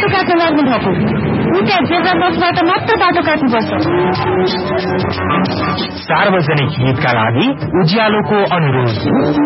बाटो काट्न लाग्नु भएको उता जेब्रा बसबाट मात्र बाटो काट्नुपर्छ। सार्वजनिक हितका लागि उज्यालोको अनुरोध।